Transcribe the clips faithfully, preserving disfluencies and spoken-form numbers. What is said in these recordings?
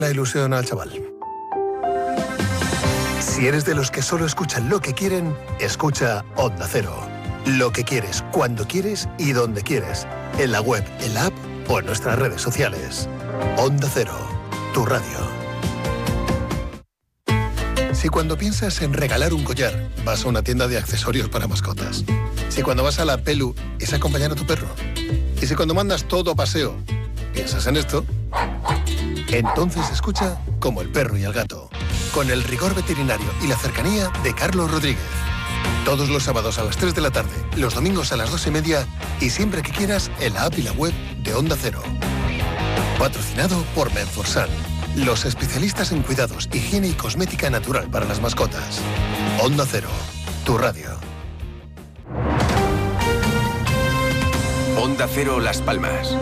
la ilusión al chaval. Si eres de los que solo escuchan lo que quieren, escucha Onda Cero. Lo que quieres, cuando quieres y donde quieres. En la web, en la app o en nuestras redes sociales. Onda Cero, tu radio. Si cuando piensas en regalar un collar, vas a una tienda de accesorios para mascotas. Si cuando vas a la Pelu es acompañar a tu perro. Y si cuando mandas todo paseo, piensas en esto, entonces escucha Como el perro y el gato, con el rigor veterinario y la cercanía de Carlos Rodríguez. Todos los sábados a las tres de la tarde, los domingos a las dos y media y siempre que quieras en la app y la web de Onda Cero. Patrocinado por Menforsan, los especialistas en cuidados, higiene y cosmética natural para las mascotas. Onda Cero, tu radio. Onda Cero Las Palmas.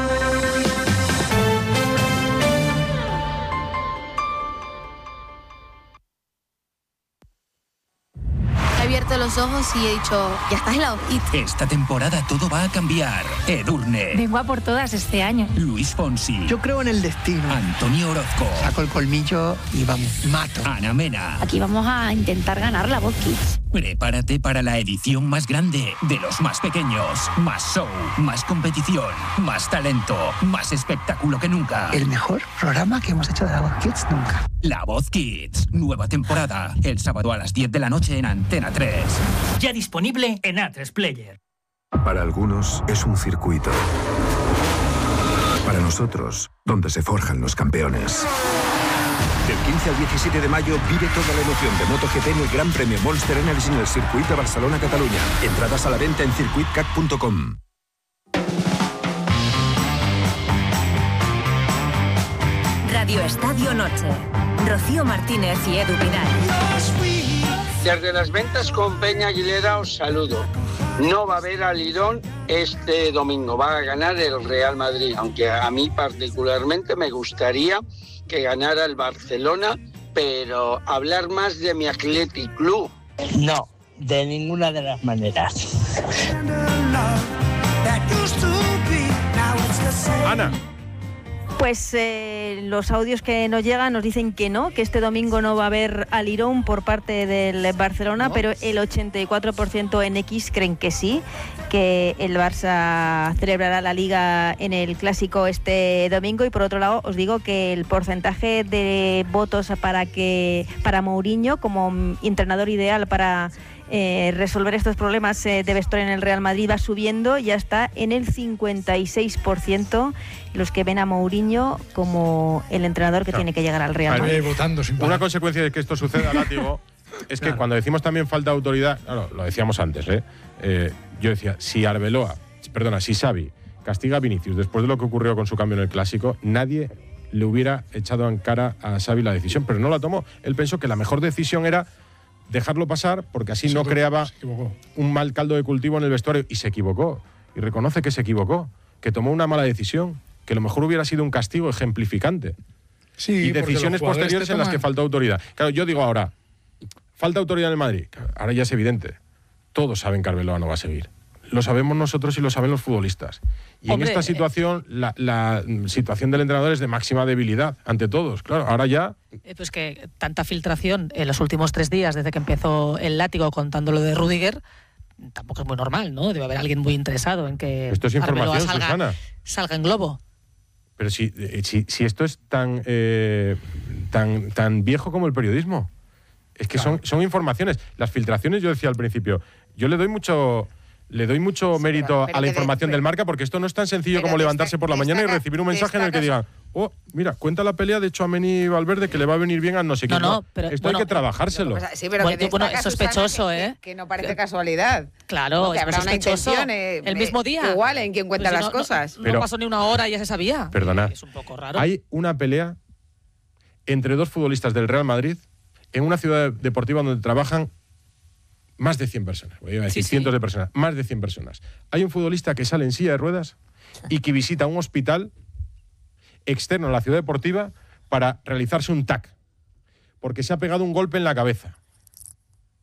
He abierto los ojos y he dicho, ya estás en la hojita. Esta temporada todo va a cambiar. Edurne. Vengo a por todas este año. Luis Fonsi. Yo creo en el destino. Antonio Orozco. Saco el colmillo y vamos, mato. Ana Mena. Aquí vamos a intentar ganar la Voz Kids. Prepárate para la edición más grande de los más pequeños. Más show, más competición, más talento, más espectáculo que nunca. El mejor programa que hemos hecho de la Voz Kids nunca. La Voz Kids, nueva temporada, el sábado a las diez de la noche en Antena tres. Ya disponible en A tres Player. Para algunos es un circuito. Para nosotros, donde se forjan los campeones. Del quince al diecisiete de mayo vive toda la emoción de MotoGP en el Gran Premio Monster Energy en el circuito de Barcelona-Cataluña. Entradas a la venta en circuit cat punto com. Radio Estadio Noche. Rocío Martínez y Edu Pidal. Desde las ventas con Peña Aguilera os saludo. No va a haber alidón este domingo, va a ganar el Real Madrid, aunque a mí particularmente me gustaría que ganara el Barcelona, pero hablar más de mi Athletic Club. No, de ninguna de las maneras. Ana. Pues eh, los audios que nos llegan nos dicen que no, que este domingo no va a haber alirón por parte del Barcelona, ¿no? Pero el ochenta y cuatro por ciento en X creen que sí, que el Barça celebrará la Liga en el Clásico este domingo. Y por otro lado os digo que el porcentaje de votos para que para Mourinho como entrenador ideal para Eh, resolver estos problemas eh, de vestuario en el Real Madrid va subiendo, ya está en el cincuenta y seis por ciento los que ven a Mourinho como el entrenador que claro. tiene que llegar al Real Madrid. Votando sin Una consecuencia de que esto suceda, Látigo, es que claro. cuando decimos también falta de autoridad, claro, lo decíamos antes, ¿eh? Eh, yo decía, si Arbeloa, perdona, si Xavi castiga a Vinicius después de lo que ocurrió con su cambio en el Clásico, nadie le hubiera echado en cara a Xavi la decisión, pero no la tomó. Él pensó que la mejor decisión era dejarlo pasar porque así no creaba un mal caldo de cultivo en el vestuario, y se equivocó, y reconoce que se equivocó, que tomó una mala decisión, que lo mejor hubiera sido un castigo ejemplificante. Sí, y decisiones posteriores en las que faltó autoridad. Claro, yo digo ahora, falta autoridad en el Madrid. Ahora ya es evidente, todos saben que Arbeloa no va a seguir. Lo sabemos nosotros y lo saben los futbolistas. Y Hombre, en esta situación, la, la situación del entrenador es de máxima debilidad ante todos. Claro, ahora ya... Eh, pues que tanta filtración en los últimos tres días, desde que empezó el Látigo contando lo de Rüdiger, tampoco es muy normal, ¿no? Debe haber alguien muy interesado en que esto es información, salga, Susana. salga en globo. Pero si, si, si esto es tan, eh, tan, tan viejo como el periodismo. Es que claro. son, son informaciones. Las filtraciones, yo decía al principio, yo le doy mucho... Le doy mucho sí, mérito pero, pero a la información de, del Marca, porque esto no es tan sencillo como levantarse esta, por la mañana y recibir un mensaje en el que digan, oh, mira, cuenta la pelea de Tchouaméni y Valverde que le va a venir bien a no sé quién. No, no, pero, esto bueno, hay que trabajárselo. Sí, pero bueno, que bueno, es sospechoso, Susana, ¿eh? Que, que no parece casualidad. Claro, no, que es habrá sospechoso. Una intención, eh, el mismo día. Igual en quien cuenta pues las no, cosas. No, pero, no pasó ni una hora y ya se sabía. Perdona. Es un poco raro. Hay una pelea entre dos futbolistas del Real Madrid en una ciudad deportiva donde trabajan más de cien personas, voy a decir sí, cientos sí. de personas, más de cien personas. Hay un futbolista que sale en silla de ruedas y que visita un hospital externo a la ciudad deportiva para realizarse un T A C, porque se ha pegado un golpe en la cabeza.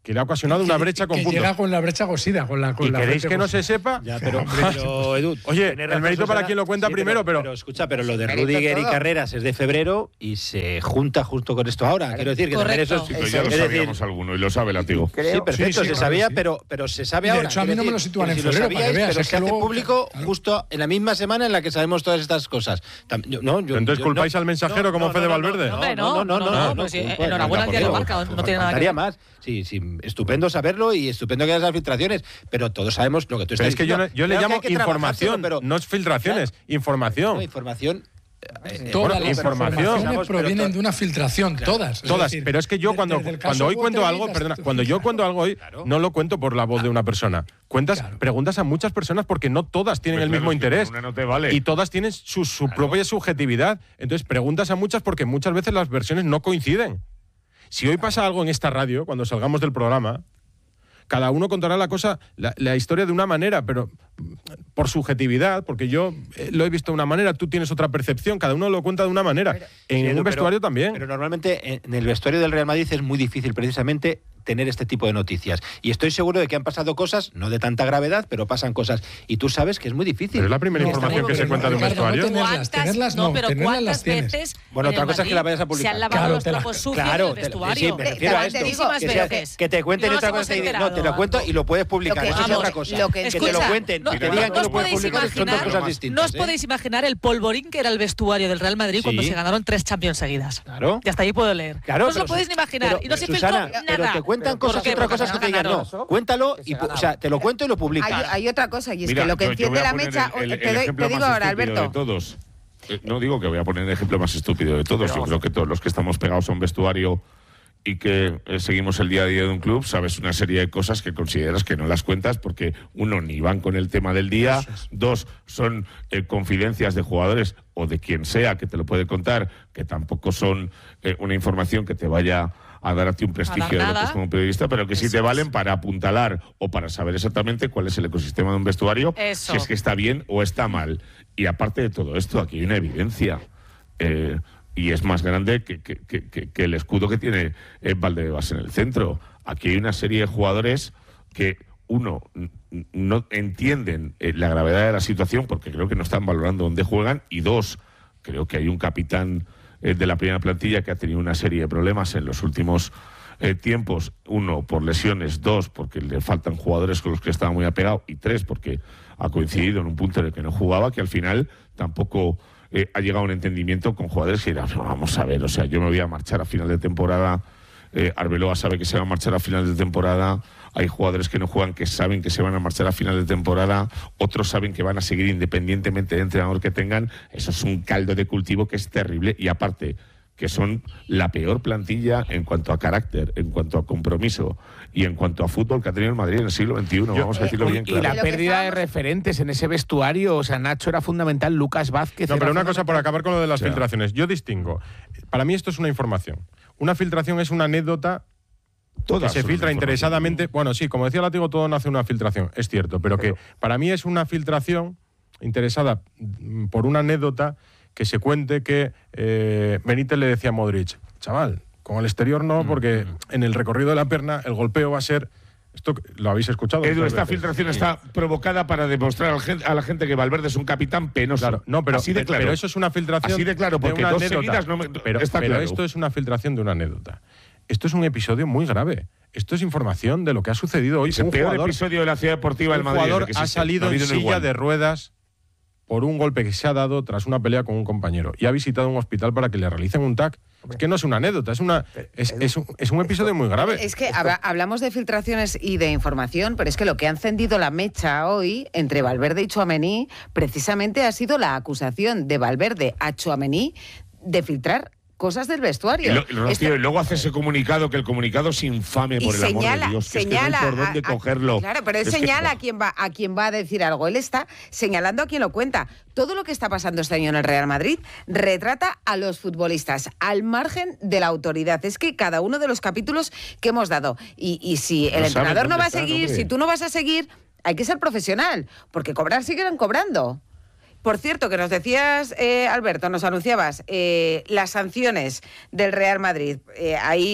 que le ha ocasionado una brecha con que puntos. llega con la brecha cosida, con la con ¿Y la queréis frente que no cosida. se sepa? Ya, pero, pero Edu, Oye, tiene el razón, mérito para Susana. quien lo cuenta Sí, primero, pero, pero escucha, pero lo de Mérito Rudiger y todo. Carreras es de febrero y se junta justo con esto ahora. Quiero decir que también Correcto. eso es, Sí, pero ya lo es decir, sabíamos alguno y lo sabe Látigo. sí, perfecto, Sí, sí, se claro sabía, que sí. pero, pero se sabe Y de ahora. hecho, a mí Quiero no me decir, lo sitúan que en si lo febrero, para que sabíais, veas, pero es se que hace luego- público claro. justo en la misma semana en la que sabemos todas estas cosas. Tam- yo- no, yo- entonces yo- culpáis no, al mensajero no, como no, Fede no, no, Valverde. no, Hombre, no, no, no, no, no, pues sí, culpa, enhorabuena al no, diario por Marca, favor, no tiene nada que faltaría ver. más. Sí, sí, estupendo saberlo y estupendo que haya esas filtraciones, pero todos sabemos lo que tú estás Pero es que yo, diciendo. no- yo le Claro que llamo hay que trabajárselo, información, pero no es filtraciones, Claro. información. no, información. eh, Todas Bueno, las información. informaciones Pero provienen to- de una filtración, todas. Es Todas, decir, pero es que yo de- cuando, desde el caso cuando hoy cuento Watergate algo, hasta- perdona, cuando yo cuento algo hoy, Claro. no lo cuento por la voz de una persona. Cuentas, Claro. preguntas a muchas personas porque no todas tienen Pues el claro, mismo es que interés. con una no te vale. Y todas tienen su, su propia subjetividad. Entonces preguntas a muchas porque muchas veces las versiones no coinciden. Si hoy pasa algo en esta radio, cuando salgamos del programa, cada uno contará la cosa, la, la historia de una manera, pero por subjetividad, porque yo eh, lo he visto de una manera, tú tienes otra percepción, cada uno lo cuenta de una manera. en Sí, un pero- vestuario también. Pero normalmente en el vestuario del Real Madrid es muy difícil precisamente tener este tipo de noticias. Y estoy seguro de que han pasado cosas, no de tanta gravedad, pero pasan cosas. Y tú sabes que es muy difícil. Pero es la primera No, información que pero se cuenta de un Ricardo, no vestuario. tenerlas, ¿Cuántas- tenerlas no, no, pero tenerlas ¿cuántas las tienes. veces Bueno, en otra el cosa es que la vayas a Madrid publicar. se han lavado Claro, los te la- trapos sucios Claro, del te- vestuario? sí, me Te- refiero a te esto. digo, que, pero sea- que- que te cuenten no nos otra hemos cosa y no, enterado. te lo cuento y lo puedes publicar. Lo que- Eso es vamos, otra cosa. lo que- que te lo Escucha, cuenten no- y te no- digan no que os lo puedes podéis publicar son dos imaginar- cosas No distintas. os ¿eh? podéis imaginar el polvorín que era el vestuario del Real Madrid cuando Sí. se ganaron tres Champions seguidas. Claro. Y hasta ahí puedo leer. Claro, no os lo pero podéis su- ni imaginar. pero, y no se Susana, filtró pero nada. te cuentan ¿Por cosas qué? y otras Porque cosas que te no digan, ganaron. no, cuéntalo, y, pu- o sea, te lo cuento y lo publicas. Hay, hay otra cosa, y es Mira, que lo que yo- yo enciende voy a la poner mecha. el- el- te, el doy- ejemplo te digo más ahora, estúpido Alberto. de todos. Eh, No digo que voy a poner el ejemplo más estúpido de todos. Yo creo que todos los que estamos pegados a un vestuario y que eh, seguimos el día a día de un club, sabes una serie de cosas que consideras que no las cuentas porque, uno, ni van con el tema del día, dos, son eh, confidencias de jugadores o de quien sea que te lo puede contar, que tampoco son eh, una información que te vaya a dar a ti un prestigio de lo que nada. es como periodista, pero que sí te valen para apuntalar o para saber exactamente cuál es el ecosistema de un vestuario, Eso. si es que está bien o está mal. Y aparte de todo esto, aquí hay una evidencia. Eh, y es más grande que, que- que- que- que el escudo que tiene eh, Valdebebas en el centro. Aquí hay una serie de jugadores que, uno, n- no entienden eh, la gravedad de la situación porque creo que no están valorando dónde juegan, y dos, creo que hay un capitán eh, de la primera plantilla que ha tenido una serie de problemas en los últimos eh, tiempos, uno, por lesiones, dos, porque le faltan jugadores con los que estaba muy apegado, y tres, porque ha coincidido en un punto en el que no jugaba, que al final tampoco eh, ha llegado a un entendimiento con jugadores que dirán, "No, vamos a ver, o sea, yo me voy a marchar a final de temporada, eh, Arbeloa sabe que se va a marchar a final de temporada, hay jugadores que no juegan que saben que se van a marchar a final de temporada, otros saben que van a seguir independientemente del entrenador que tengan". Eso es un caldo de cultivo que es terrible, y aparte que son la peor plantilla en cuanto a carácter, en cuanto a compromiso y en cuanto a fútbol que ha tenido el Madrid en el siglo veintiuno, vamos a decirlo bien Y claro. la pérdida de referentes en ese vestuario, o sea, Nacho era fundamental, Lucas Vázquez. No, era pero una cosa por acabar con lo de las O sea, filtraciones. Yo distingo. Para mí esto es una información. Una filtración es una anécdota Todas que se son filtra información. interesadamente. Bueno, sí, como decía Látigo, todo nace de una filtración. Es cierto, pero, que para mí es una filtración interesada mm, por una anécdota que se cuente que eh, Benítez le decía a Modric, chaval, con el exterior no, porque en el recorrido de la pierna el golpeo va a ser... Esto lo habéis escuchado. Edu, muchas esta veces. filtración está provocada para demostrar al gen- a la gente que Valverde es un capitán penoso. Claro, no, pero, Así de claro. pero eso es una filtración. Así de claro, porque una dos anécdota. seguidas no me- Pero, está pero claro. esto es una filtración de una anécdota. Esto es un episodio muy grave. Esto es información de lo que ha sucedido hoy. Es el Un peor jugador- episodio de la ciudad deportiva del un Madrid. jugador desde que ha existe. salido No ha en habido uno silla igual. de ruedas por un golpe que se ha dado tras una pelea con un compañero y ha visitado un hospital para que le realicen un T A C. Es que no es una anécdota, es, una, es, es un, es un episodio muy grave. Es que habla- hablamos de filtraciones y de información, pero es que lo que ha encendido la mecha hoy entre Valverde y Tchouaméni precisamente ha sido la acusación de Valverde a Tchouaméni de filtrar cosas del Y, vestuario. lo- Rocío, Esto- y luego hace ese comunicado, que el comunicado es infame, y por el señala, amor de Dios. Que señala es que no hay por a- dónde a- cogerlo. Claro, pero él Es que- señala a quién va a quién va a decir algo. Él está señalando a quien lo cuenta. Todo lo que está pasando este año en el Real Madrid retrata a los futbolistas al margen de la autoridad. Es que cada uno de los capítulos que hemos dado, y, y si el No entrenador saben no va a dónde están, seguir, hombre. si tú no vas a seguir, hay que ser profesional, porque cobrar siguen cobrando. Por cierto, que nos decías, eh, Alberto, nos anunciabas eh, las sanciones del Real Madrid. Eh, ahí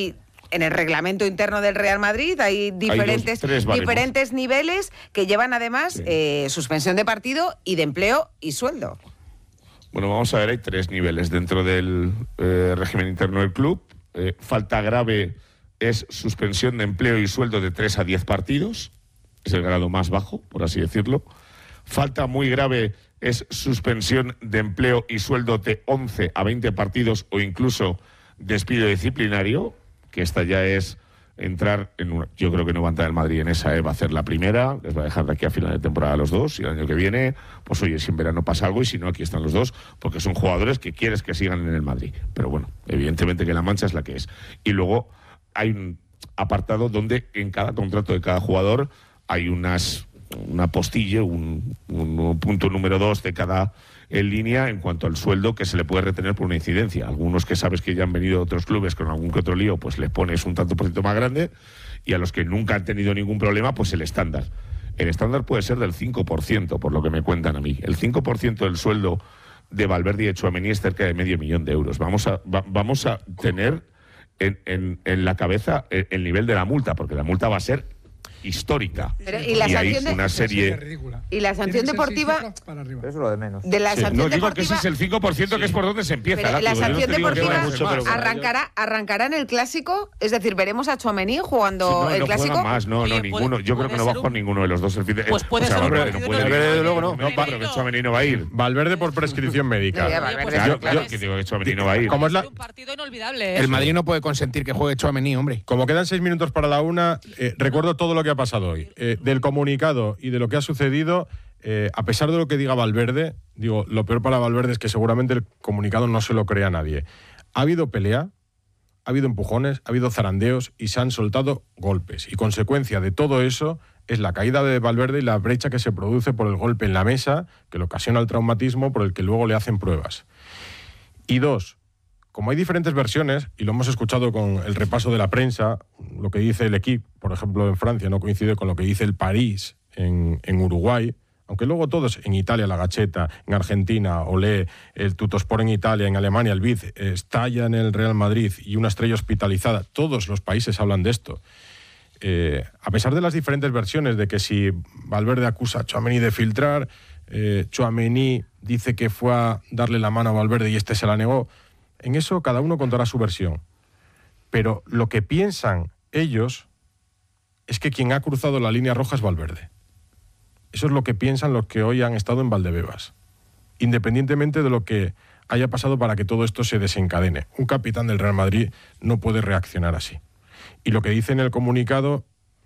en el reglamento interno del Real Madrid hay diferentes, hay dos, diferentes niveles que llevan además sí. eh, suspensión de partido y de empleo y sueldo. Bueno, vamos a ver, hay tres niveles dentro del eh, régimen interno del club. Eh, falta grave es suspensión de empleo y sueldo de tres a diez partidos. Es el grado más bajo, por así decirlo. Falta muy grave es suspensión de empleo y sueldo de once a veinte partidos o incluso despido disciplinario, que esta ya es entrar en una... Yo creo que no va a entrar el Madrid en esa, ¿eh? Va a hacer la primera, les va a dejar de aquí a final de temporada a los dos, y el año que viene, pues oye, si en verano pasa algo y si no, aquí están los dos, porque son jugadores que quieres que sigan en el Madrid. Pero bueno, evidentemente que la mancha es la que es. Y luego hay un apartado donde en cada contrato de cada jugador hay unas una postilla, un, un, un punto número dos de cada en línea en cuanto al sueldo que se le puede retener por una incidencia. Algunos que sabes que ya han venido de otros clubes con algún que otro lío, pues les pones un tanto por ciento más grande, y a los que nunca han tenido ningún problema, pues el estándar. El estándar puede ser del cinco por ciento, por lo que me cuentan a mí. El cinco por ciento del sueldo de Valverde y de Tchouaméni es cerca de medio millón de euros. Vamos a, va, vamos a tener en, en, en la cabeza el, el nivel de la multa, porque la multa va a ser histórica. Pero, y la y hay sanción de, una serie... Y la sanción deportiva... Eso es lo de menos. De la Sí, sanción no, digo deportiva, que ese es el cinco por ciento, sí, que es por donde se empieza. pero Látigo. la Yo no sanción te digo que deportiva vaya mucho, pero bueno. arrancará, arrancará en el Clásico, es decir, veremos a Tchouaméni jugando Sí, no, el no Clásico. juega más, no, no, Oye, ninguno. puede- Yo creo que no va a jugar un- ninguno de los dos el fin de Pues puede o sea, ser un Valverde partido no puede en ir. Valverde, luego no. No, pero que Tchouaméni no va a ir. Valverde por prescripción médica. Sí, Valverde. Pues Claro, yo- claro, yo- que digo que Tchouaméni no va a ir. Como es la- un partido inolvidable. El eso. Madrid no puede consentir que juegue Tchouaméni, hombre. Como quedan seis minutos para la una, eh, recuerdo todo lo que ha pasado hoy. Eh, del comunicado y de lo que ha sucedido, eh, a pesar de lo que diga Valverde, digo, lo peor para Valverde es que seguramente el comunicado no se lo crea a nadie. Ha habido pelea, ha habido empujones, ha habido zarandeos y se han soltado golpes. Y consecuencia de todo eso es la caída de Valverde y la brecha que se produce por el golpe en la mesa, que le ocasiona el traumatismo por el que luego le hacen pruebas. Y dos, como hay diferentes versiones, y lo hemos escuchado con el repaso de la prensa, lo que dice el Equipe, por ejemplo, en Francia, no coincide con lo que dice el París en, en Uruguay, aunque luego todos, en Italia la Gazzetta, en Argentina Olé, el Tuttosport en Italia, en Alemania el Bild, Estalla en el Real Madrid y una estrella hospitalizada, todos los países hablan de esto. Eh, a pesar de las diferentes versiones de que si Valverde acusa a Tchouaméni de filtrar, eh, Tchouaméni dice que fue a darle la mano a Valverde y este se la negó, en eso cada uno contará su versión. Pero lo que piensan ellos es que quien ha cruzado la línea roja es Valverde. Eso es lo que piensan los que hoy han estado en Valdebebas, independientemente de lo que haya pasado para que todo esto se desencadene. Un capitán del Real Madrid no puede reaccionar así. Y lo que dice en el comunicado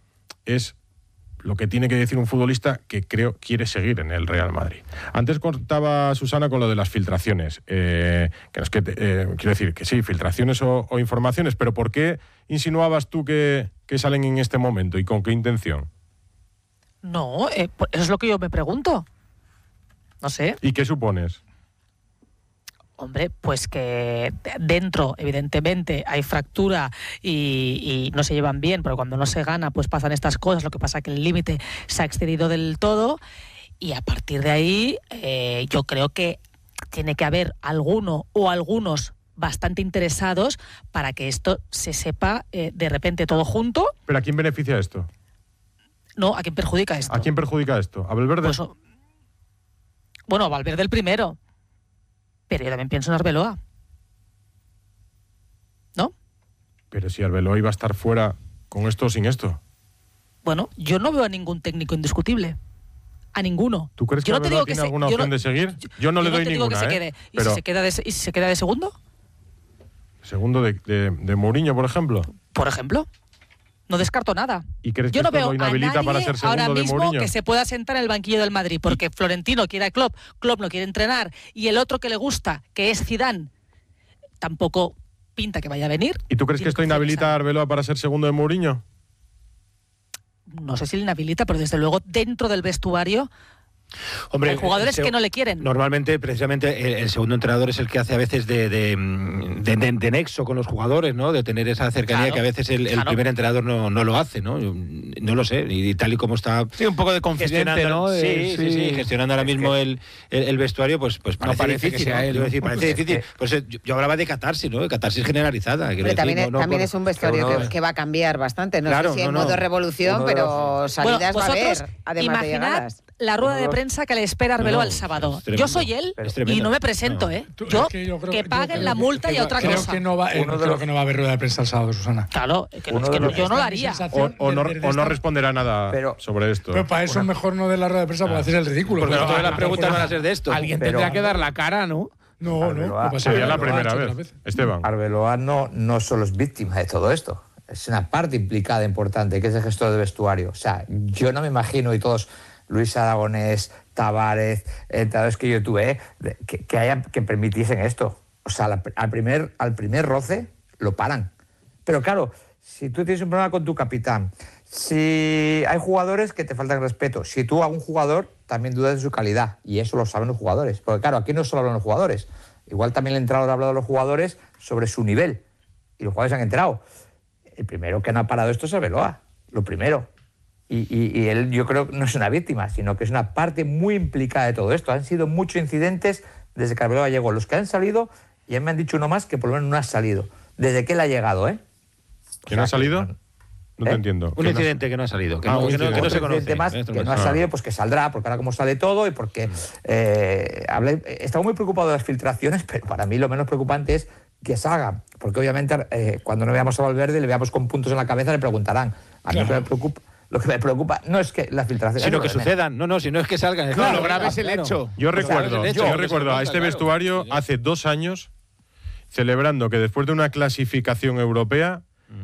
es lo que tiene que decir un futbolista que creo quiere seguir en el Real Madrid. Antes contaba Susana con lo de las filtraciones. Eh, que no es que te- eh, quiero decir que sí, filtraciones o, o informaciones, pero ¿por qué insinuabas tú que, que salen en este momento y con qué intención? No, eh, pues eso es lo que yo me pregunto. No sé. ¿Y qué supones? Hombre, pues que dentro, evidentemente, hay fractura y, y no se llevan bien, pero cuando no se gana, pues pasan estas cosas. Lo que pasa es que el límite se ha excedido del todo y a partir de ahí eh, yo creo que tiene que haber alguno o algunos bastante interesados para que esto se sepa eh, de repente todo junto. ¿Pero a quién beneficia esto? No, ¿a quién perjudica esto? ¿A quién perjudica esto? ¿A Valverde? Pues, bueno, Valverde el primero. Pero yo también pienso en Arbeloa. ¿No? Pero si Arbeloa iba a estar fuera con esto o sin esto. Bueno, yo no veo a ningún técnico indiscutible. A ninguno. ¿Tú crees que Yo no te Arbeloa digo que tiene se- alguna yo opción no- de seguir? Yo no le yo doy te digo ninguna, que se ¿eh? quede. ¿Y, Pero si se queda de, ¿Y si se queda de segundo? segundo de, de, de Mourinho, por ejemplo. Por ejemplo. No descarto nada. ¿Y crees Yo que no esto veo lo inhabilita a nadie para ser segundo ahora de mismo Mourinho? que se pueda sentar en el banquillo del Madrid, porque Florentino quiere a Klopp, Klopp no quiere entrenar, y el otro que le gusta, que es Zidane, tampoco pinta que vaya a venir. ¿Y tú crees que esto inhabilita a Arbeloa para ser segundo de Mourinho? No sé si le inhabilita, pero desde luego dentro del vestuario Hombre, hay jugadores se- que no le quieren. Normalmente, precisamente, el, el segundo entrenador es el que hace a veces de, de, de- de- de nexo con los jugadores, ¿no? De tener esa cercanía Claro, que a veces el, el claro. primer entrenador no, no lo hace, ¿no? no lo sé, y tal y como está... Sí, un poco de confidente, ¿no? Sí, Eh, sí, sí, sí. gestionando ahora mismo el, el, el vestuario, pues, pues parece, parece que difícil, sea ¿no? él, Quiero ¿no? decir, parece Pues es difícil. que- Pues eh, yo, yo hablaba de catarsis, ¿no? De catarsis generalizada. quiero Pero decir, también, no- no también por- es un vestuario que que, uno- que va a cambiar bastante. No Claro, sé si en no, no. modo revolución, Uno de pero los- salidas Bueno, va a haber, vosotros además de imaginad llegadas. la rueda de prensa que le espera Arbeloa No, no, el sábado. es tremendo. Yo soy él Es y tremendo. no me presento, No. ¿eh? Tú- Yo, es que yo creo- que yo paguen creo la que- multa y creo- otra creo cosa. Que no va, eh, Uno de creo los- que no va a haber rueda de prensa el sábado, Susana. Claro, que, no- Uno es de que no- los- yo no lo Esta es mi haría. sensación O, o no, desde- desde o no esta- responderá nada Pero- sobre esto. Pero para eso mejor no de la rueda de prensa, para hacer el ridículo. Porque Pero- todas las ah, preguntas por- van a ser de esto. Alguien Pero- tendrá que dar la cara, ¿no? No, no. Arbeloa- no pasa Sería nada, la lo ha primera hecho vez. otras veces. Esteban. Arbeloa no, no solo es víctima de todo esto, es una parte implicada importante, que es el gestor de vestuario. O sea, yo no me imagino, y todos, Luis Aragonés, Tavares, entrenadores que yo tuve, eh, que, que, haya, que permitiesen esto. O sea, la- al, primer, al primer roce lo paran. Pero claro, si tú tienes un problema con tu capitán, si hay jugadores que te faltan respeto, si tú a un jugador también dudas de su calidad, y eso lo saben los jugadores. Porque claro, aquí no solo hablan los jugadores, igual también el entrenador ha hablado a los jugadores sobre su nivel, y los jugadores se han enterado. El primero que no ha parado esto es Arbeloa, lo primero. Y, y, y él, yo creo que no es una víctima, sino que es una parte muy implicada de todo esto. Han sido muchos incidentes desde que Arbeloa llegó. Los que han salido, y me han dicho uno más que por lo menos no ha salido. Desde que él ha llegado, ¿eh? ¿Quién ha salido? No te ¿Eh? entiendo. Un ¿Quién ha- incidente que no ha salido, que, Ah, no, un que no- que no incidente. se Otro conoce. incidente más Esto que no es- ha Ah. salido, pues que saldrá, porque ahora como sale todo y porque eh, hablé, estaba muy preocupado de las filtraciones, pero para mí lo menos preocupante es que salga, porque obviamente eh, cuando no veamos a Valverde, le veamos con puntos en la cabeza, le preguntarán. A mí lo que me preocupa, lo que me preocupa no es que la filtración, Sino es que lo de menos. sucedan. No, no, si no es que salgan. es No, que- lo grave es el claro. hecho. Yo Pues recuerdo, claro, el yo hecho, recuerdo que a se este nota, vestuario claro. hace dos años celebrando que después de una clasificación europea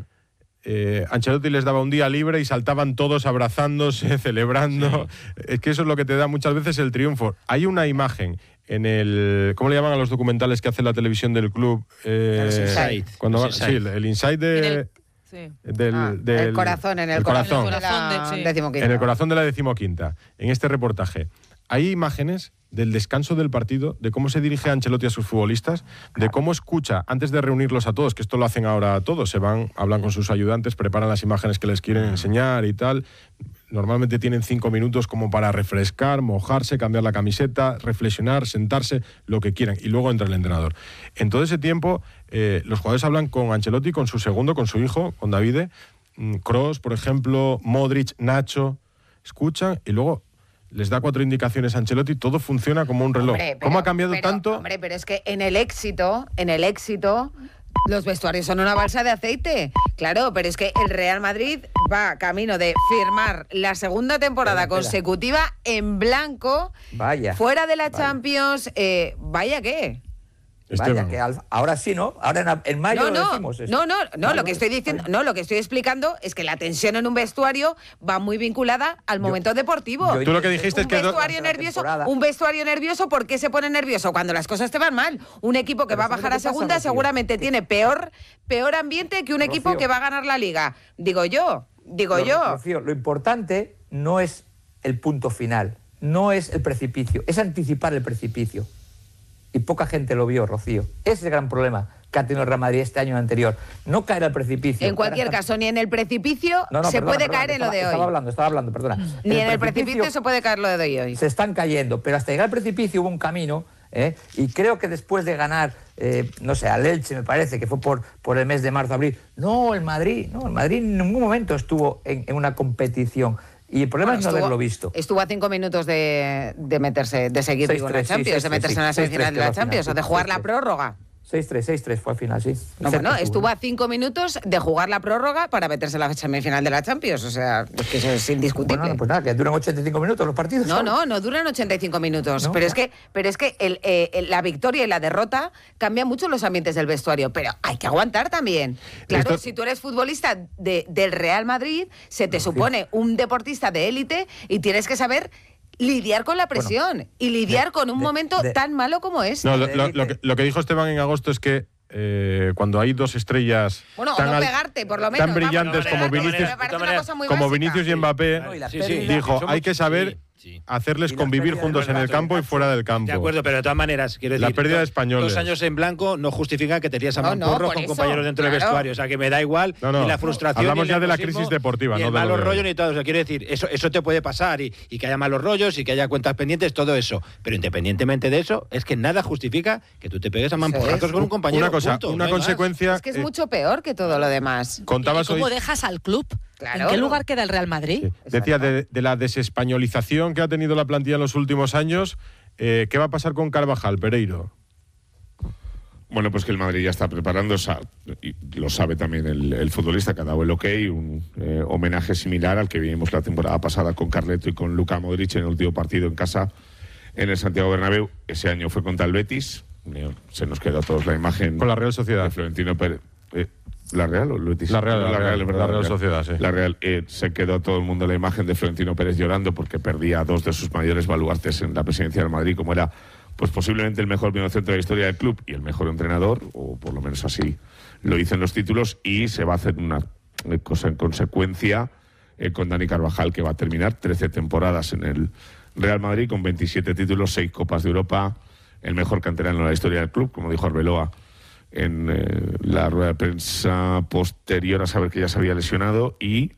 eh, Ancelotti les daba un día libre y saltaban todos abrazándose, celebrando. Es que eso es lo que te da muchas veces el triunfo. Hay una imagen en el... ¿Cómo le llaman a los documentales que hace la televisión del club? Eh, Los Inside. Cuando Los va- Inside. sí, el, el Inside de... En el- sí. Del, Ah, del- el corazón, en el, el corazón. corazón, de la de- sí. decimoquinta. En el corazón de la decimoquinta, en este reportaje, hay imágenes del descanso del partido, de cómo se dirige Ancelotti a sus futbolistas, de cómo escucha, antes de reunirlos a todos, que esto lo hacen ahora todos, se van, hablan con sus ayudantes, preparan las imágenes que les quieren enseñar y tal. Normalmente tienen cinco minutos como para refrescar, mojarse, cambiar la camiseta, reflexionar, sentarse, lo que quieran. Y luego entra el entrenador. En todo ese tiempo, eh, los jugadores hablan con Ancelotti, con su segundo, con su hijo, con Davide, Kroos, por ejemplo, Modric, Nacho, escuchan y luego les da cuatro indicaciones a Ancelotti, todo funciona como un reloj. Hombre, pero- ¿Cómo ha cambiado pero, tanto? Hombre, pero es que en el éxito, en el éxito, los vestuarios son una balsa de aceite. Claro, pero es que el Real Madrid va camino de firmar la segunda temporada Espera, espera. consecutiva en blanco, Vaya. fuera de la vaya. Champions. Eh, vaya qué. Vaya, Esteban. que al- ahora sí, ¿no? Ahora en, en mayo No, lo no, decimos esto. no, no, no, Vale, lo que vale, estoy diciendo, vale. no, lo que estoy explicando es que la tensión en un vestuario va muy vinculada al momento deportivo. yo- Tú lo que dijiste un es que... do- vestuario durante la nervioso, temporada. un vestuario nervioso, ¿por qué se pone nervioso? Cuando las cosas te van mal. Un equipo que Pero va a ¿sabes bajar lo a que pasa, segunda Rocío? seguramente tiene peor, peor ambiente que un equipo Rocío. que va a ganar la liga. Digo yo, digo Lo- yo. Rocío, lo importante no es el punto final, no es el precipicio, es anticipar el precipicio. Y poca gente lo vio, Rocío. Ese es el gran problema que ha tenido el Real Madrid este año anterior. No caer al precipicio. En cualquier Caer hasta- caso, ni en el precipicio No, no, se perdona, puede perdona, caer en lo estaba- de Estaba hoy. hablando, estaba hablando, perdona. Ni en el precipicio se puede caer lo de hoy. Se están cayendo, pero hasta llegar al precipicio hubo un camino, ¿eh? Y creo que después de ganar, eh, no sé, al Elche me parece, que fue por, por el mes de marzo, abril, no, el Madrid, no, el Madrid en ningún momento estuvo en, en una competición. Y el problema Bueno, es no estuvo- haberlo visto. Estuvo a cinco minutos de, de meterse, de seguir vivo en la seis tres, sí, Champions, de seis tres, meterse sí, en la seis semifinal tres de la quedó al final, Champions, o sí, de jugar seis la tres. prórroga. seis tres, seis tres fue al final, sí. No, Cerca bueno, estuvo. estuvo a cinco minutos de jugar la prórroga para meterse en la semifinal de la Champions. O sea, es que eso es indiscutible. Bueno, pues nada, que duran ochenta y cinco minutos los partidos. No, no, no duran ochenta y cinco minutos. No, pero, es ya. que, pero es que el, eh, el- la victoria y la derrota cambian mucho los ambientes del vestuario. Pero hay que aguantar también. Claro, Esto- si tú eres futbolista de- del Real Madrid, se te supone un deportista de élite y tienes que saber lidiar con la presión y lidiar de- con un de- momento de- tan malo como este. No, lo, lo- lo que, lo que dijo Esteban en agosto es que eh, cuando hay dos estrellas Bueno, o tan, no al- pegarte, por lo menos. tan brillantes vamos, como pegarte, Vinicius, me parece una cosa muy como básica. Vinicius y Mbappé, No, y la Sí, pérdida- sí, dijo, somos- hay que saber sí. hacerles Y la convivir pérdida juntos del en el campo y fuera del campo. De acuerdo, pero de todas maneras, quiero decir, la pérdida de dos, españoles. dos años en blanco no justifica que tenías a No, Mamporro no, por con eso, compañeros dentro del claro. vestuario. O sea, que me da igual No, no. ni la frustración. Hablamos ni el ya de la nerviosismo, crisis deportiva, ni no el de lo malos de- rollos ni todo. O sea, quiero decir, eso, eso te puede pasar y, y que haya malos rollos y que haya cuentas pendientes, todo eso. Pero independientemente de eso, es que nada justifica que tú te pegues a mamporrazos con un compañero. Una cosa, punto, una no hay más. consecuencia. Es que es eh, mucho peor que todo lo demás. Contabas ¿Y cómo hoy- dejas al club? Claro. ¿En qué lugar queda el Real Madrid? Decía de, de la desespañolización que ha tenido la plantilla en los últimos años. Eh, ¿Qué va a pasar con Carvajal, Pereiro? Bueno, pues que el Madrid ya está preparando, sa- y lo sabe también el, el futbolista, que ha dado el ok, un eh, homenaje similar al que vimos la temporada pasada con Carleto y con Luka Modric en el último partido en casa en el Santiago Bernabéu. Ese año fue contra el Betis, eh, se nos quedó a todos la imagen Con la Real Sociedad. de Florentino Pérez. Eh, ¿La Real o el Betis? La Real, No, la Real, es verdad, la Real Sociedad, sí. La Real, eh, se quedó todo el mundo la imagen de Florentino Pérez llorando porque perdía a dos de sus mayores baluartes en la presidencia del Madrid, como era pues posiblemente el mejor mediocentro de la historia del club y el mejor entrenador, o por lo menos así lo dicen los títulos, y se va a hacer una eh, cosa en consecuencia eh, con Dani Carvajal, que va a terminar trece temporadas en el Real Madrid con veintisiete títulos, seis Copas de Europa, el mejor canterano de la historia del club, como dijo Arbeloa en eh, la rueda de prensa posterior a saber que ya se había lesionado, y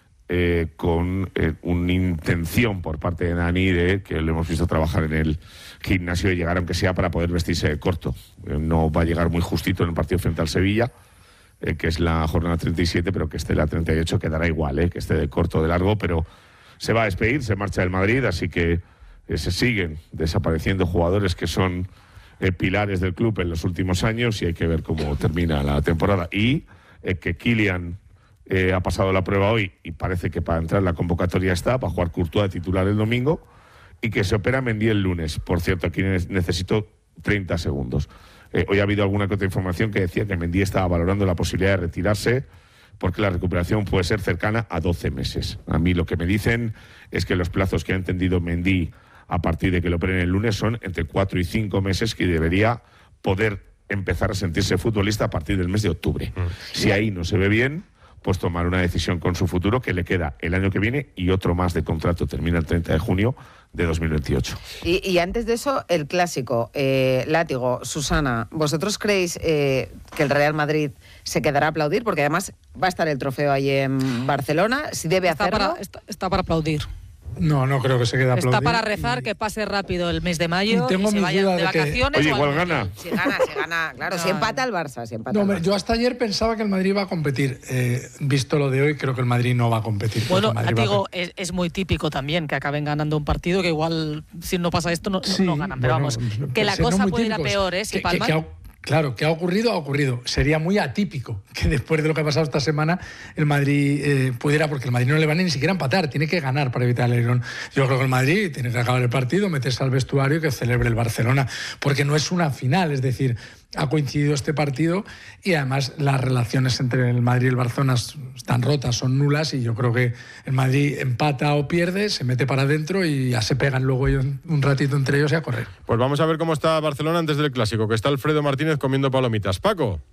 eh, con eh, una intención por parte de Dani de que lo hemos visto trabajar en el gimnasio y llegar aunque sea para poder vestirse de corto. Eh, no va a llegar muy justito en el partido frente al Sevilla, eh, que es la jornada treinta y siete, pero que esté la treinta y ocho quedará igual, eh, que esté de corto o de largo, pero se va a despedir, se marcha del Madrid, así que eh, se siguen desapareciendo jugadores que son eh, pilares del club en los últimos años, y hay que ver cómo termina la temporada. Y eh, que Kylian eh, ha pasado la prueba hoy y parece que para entrar en la convocatoria está, para jugar Courtois de titular el domingo, y que se opera Mendy el lunes. Por cierto, aquí ne- necesito treinta segundos. Eh, hoy ha habido alguna que otra información que decía que Mendy estaba valorando la posibilidad de retirarse porque la recuperación puede ser cercana a doce meses. A mí lo que me dicen es que los plazos que ha entendido Mendy a partir de que lo operen el lunes son entre cuatro y cinco meses, que debería poder empezar a sentirse futbolista a partir del mes de octubre. Mm. Si ahí no se ve bien, pues tomar una decisión con su futuro, que le queda el año que viene y otro más de contrato, termina el treinta de junio de dos mil veintiocho. Y, y antes de eso, el clásico, eh, Látigo, Susana, ¿vosotros creéis eh, que el Real Madrid se quedará a aplaudir? Porque además va a estar el trofeo ahí en Barcelona, si debe Está hacerlo. para, está, está para aplaudir. No, no creo que se quede a aplaudir. Está para rezar que pase rápido el mes de mayo Y tengo y se mis vayan dudas de de que- vacaciones. Oye, o igual al- gana. Si gana, si gana, claro, si No, empata el Barça, si empata No, el hombre, Barça. yo hasta ayer pensaba que el Madrid iba a competir. Eh, visto lo de hoy, creo que el Madrid no va a competir. Bueno, El Madrid va a digo, es, es muy típico también que acaben ganando un partido que igual, si no pasa esto, no, Sí, no ganan. Pero bueno, vamos, que la ser no cosa muy puede ir a típicos. peor, ¿eh? Si Que- que- palman. que ha- claro, que ha ocurrido, ha ocurrido. Sería muy atípico que después de lo que ha pasado esta semana el Madrid eh, pudiera, porque el Madrid no le va ni siquiera a empatar, tiene que ganar para evitar el airón. Yo creo que el Madrid tiene que acabar el partido, meterse al vestuario y que celebre el Barcelona, porque no es una final, es decir, ha coincidido este partido y además las relaciones entre el Madrid y el Barcelona están rotas, son nulas, y yo creo que el Madrid empata o pierde, se mete para adentro y ya se pegan luego ellos un ratito entre ellos y a correr. Pues vamos a ver cómo está Barcelona antes del Clásico, que está Alfredo Martínez comiendo palomitas. Paco.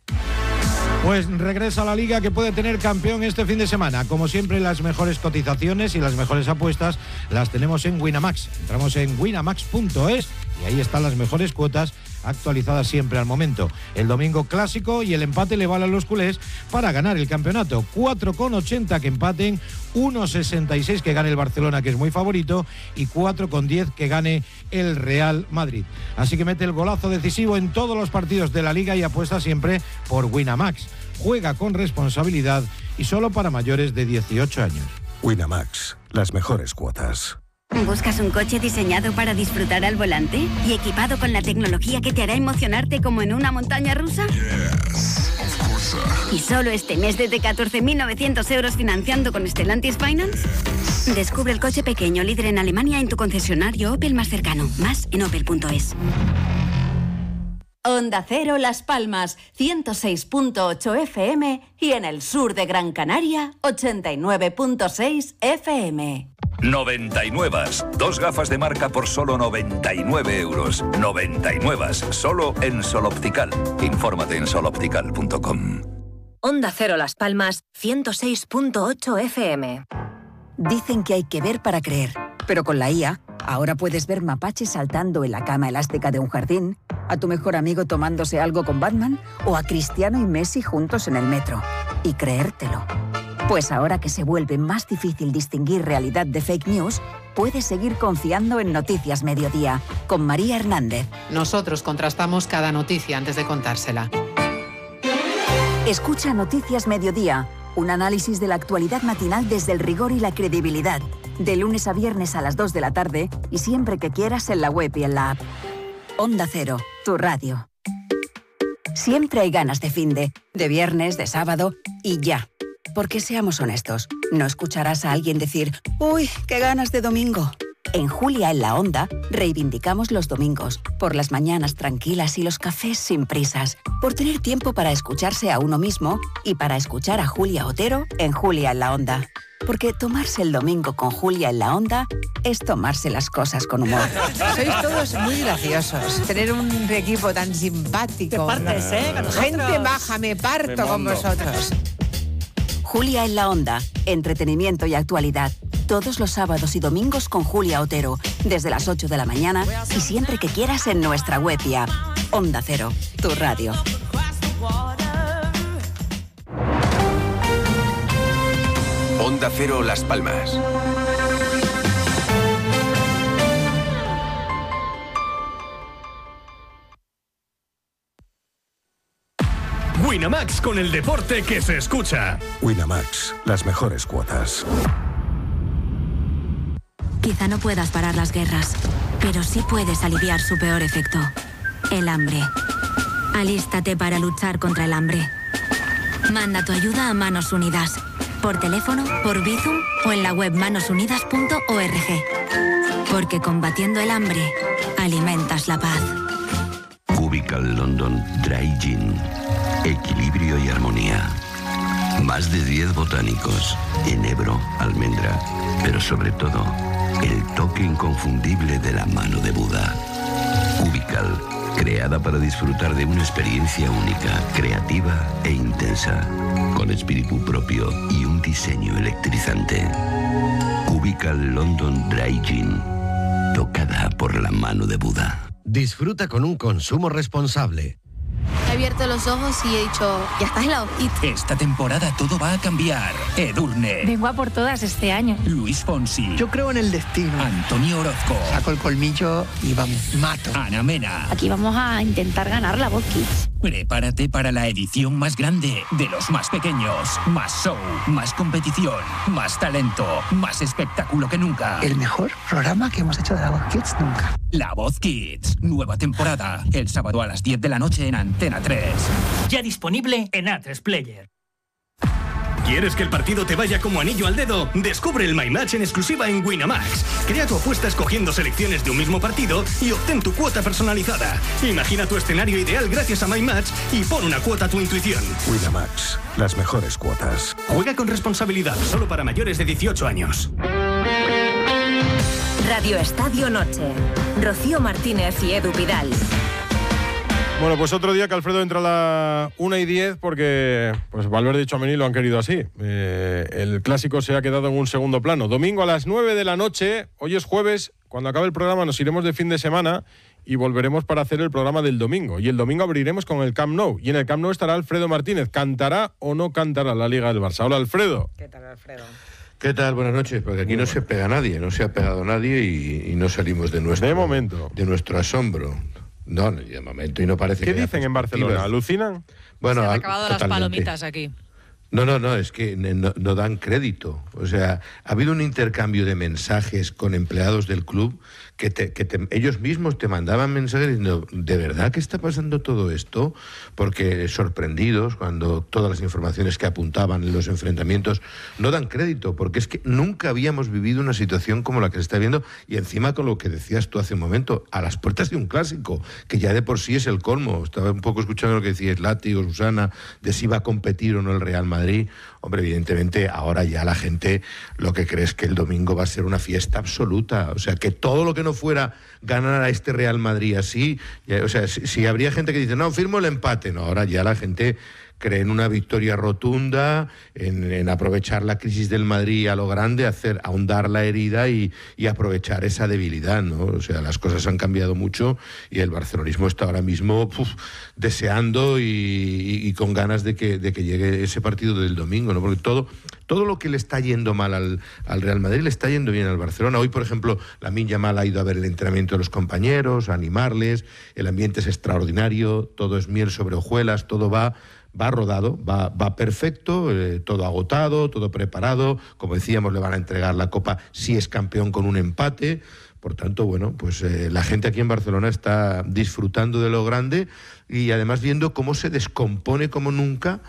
Pues regresa a la Liga, que puede tener campeón este fin de semana. Como siempre, las mejores cotizaciones y las mejores apuestas las tenemos en Winamax. Entramos en winamax punto es y ahí están las mejores cuotas actualizadas siempre al momento. El domingo clásico y el empate le vale a los culés para ganar el campeonato. cuatro con ochenta que empaten, uno sesenta y seis que gane el Barcelona, que es muy favorito, y cuatro con diez que gane el Real Madrid. Así que mete el golazo decisivo en todos los partidos de la Liga y apuesta siempre por Winamax. Juega con responsabilidad y solo para mayores de dieciocho años. Winamax, las mejores cuotas. ¿Buscas un coche diseñado para disfrutar al volante y equipado con la tecnología que te hará emocionarte como en una montaña rusa? ¿Y solo este mes desde catorce mil novecientos euros financiando con Stellantis Finance? Descubre el coche pequeño líder en Alemania en tu concesionario Opel más cercano. Más en opel punto es. Onda Cero Las Palmas, ciento seis punto ocho F M, y en el sur de Gran Canaria, ochenta y nueve punto seis F M. noventa y nueve. Dos gafas de marca por solo noventa y nueve euros. noventa y nueve. Solo en Sol Optical. Infórmate en sol optical punto com. Onda Cero Las Palmas, ciento seis punto ocho F M. Dicen que hay que ver para creer. Pero con la I A, ahora puedes ver mapaches saltando en la cama elástica de un jardín, a tu mejor amigo tomándose algo con Batman o a Cristiano y Messi juntos en el metro. Y creértelo. Pues ahora que se vuelve más difícil distinguir realidad de fake news, puedes seguir confiando en Noticias Mediodía, con María Hernández. Nosotros contrastamos cada noticia antes de contársela. Escucha Noticias Mediodía, un análisis de la actualidad matinal desde el rigor y la credibilidad. De lunes a viernes a las dos de la tarde y siempre que quieras en la web y en la app. Onda Cero, tu radio. Siempre hay ganas de finde, de viernes, de sábado y ya. Porque seamos honestos, no escucharás a alguien decir «Uy, qué ganas de domingo». En Julia en la Onda reivindicamos los domingos, por las mañanas tranquilas y los cafés sin prisas, por tener tiempo para escucharse a uno mismo y para escuchar a Julia Otero en Julia en la Onda. Porque tomarse el domingo con Julia en la Onda es tomarse las cosas con humor. Sois todos muy graciosos. Tener un equipo tan simpático. Te partes, ¿eh? Con nosotros. Gente baja, me parto Me con mondo. vosotros. Julia en la Onda, entretenimiento y actualidad. Todos los sábados y domingos con Julia Otero, desde las ocho de la mañana y siempre que quieras en nuestra web y app. Onda Cero, tu radio. Onda Cero Las Palmas. Winamax, con el deporte que se escucha. Winamax, las mejores cuotas. Quizá no puedas parar las guerras, pero sí puedes aliviar su peor efecto, el hambre. Alístate para luchar contra el hambre. Manda tu ayuda a Manos Unidas, por teléfono, por Bizum o en la web manos unidas punto org. Porque combatiendo el hambre, alimentas la paz. Cubical London Dry Gin. Equilibrio y armonía. Más de diez botánicos. Enebro, almendra. Pero sobre todo, el toque inconfundible de la mano de Buda. Cubical. Creada para disfrutar de una experiencia única, creativa e intensa. Con espíritu propio y un diseño electrizante. Cubical London Dry Gin. Tocada por la mano de Buda. Disfruta con un consumo responsable. He abierto los ojos y he dicho, ya estás en la hojita. Esta temporada todo va a cambiar. Edurne. Vengo a por todas este año. Luis Fonsi. Yo creo en el destino. Antonio Orozco. Saco el colmillo y vamos, mato. Ana Mena. Aquí vamos a intentar ganar la Voz Kids. Prepárate para la edición más grande de los más pequeños. Más show, más competición, más talento, más espectáculo que nunca. El mejor programa que hemos hecho de la Voz Kids nunca. La Voz Kids, nueva temporada, el sábado a las diez de la noche en Antena tres. Ya disponible en A tres Player. ¿Quieres que el partido te vaya como anillo al dedo? Descubre el My Match en exclusiva en Winamax. Crea tu apuesta escogiendo selecciones de un mismo partido y obtén tu cuota personalizada. Imagina tu escenario ideal gracias a My Match y pon una cuota a tu intuición. Winamax, las mejores cuotas. Juega con responsabilidad, solo para mayores de dieciocho años. Radio Estadio Noche. Rocío Martínez y Edu Pidal. Bueno, pues otro día que Alfredo entra a la una y diez porque pues Valverde y Tchouaméni lo han querido así. Eh, el clásico se ha quedado en un segundo plano. Domingo a las nueve de la noche, hoy es jueves, cuando acabe el programa nos iremos de fin de semana y volveremos para hacer el programa del domingo. Y el domingo abriremos con el Camp Nou. Y en el Camp Nou estará Alfredo Martínez. ¿Cantará o no cantará la Liga del Barça? Hola, Alfredo. ¿Qué tal, Alfredo? ¿Qué tal? Buenas noches, porque aquí no se pega nadie, no se ha pegado nadie y, y no salimos de nuestro, de momento. de nuestro asombro. No, de momento y no parece ¿Qué que dicen en Barcelona? ¿Alucinan? Bueno, Se han a- acabado las totalmente. palomitas aquí. No, no, no, es que no, no dan crédito. O sea, ha habido un intercambio de mensajes con empleados del club que, te, que te- ellos mismos te mandaban mensajes diciendo, ¿de verdad que está pasando todo esto? Porque sorprendidos cuando todas las informaciones que apuntaban en los enfrentamientos no dan crédito, porque es que nunca habíamos vivido una situación como la que se está viendo y encima con lo que decías tú hace un momento, a las puertas de un clásico, que ya de por sí es el colmo. Estaba un poco escuchando lo que decías Lati o Susana, de si va a competir o no el Real Madrid. Hombre, evidentemente ahora ya la gente lo que cree es que el domingo va a ser una fiesta absoluta. O sea, que todo lo que no fuera ganar a este Real Madrid así, ya- o sea, si, si habría gente que dice, no, firmo el empate, no, ahora ya la gente creen una victoria rotunda, en, en aprovechar la crisis del Madrid a lo grande, hacer ahondar la herida y, y aprovechar esa debilidad, ¿no? O sea, las cosas han cambiado mucho y el barcelonismo está ahora mismo uf, deseando y, y, y con ganas de que, de que llegue ese partido del domingo, ¿no? Porque todo, todo lo que le está yendo mal al, al Real Madrid le está yendo bien al Barcelona. Hoy, por ejemplo, Lamine Yamal ha ido a ver el entrenamiento de los compañeros, a animarles, el ambiente es extraordinario, todo es miel sobre hojuelas, todo va... va rodado, va, va perfecto, eh, todo agotado, todo preparado. Como decíamos, le van a entregar la Copa si es campeón con un empate. Por tanto, bueno, pues eh, la gente aquí en Barcelona está disfrutando de lo grande y además viendo cómo se descompone como nunca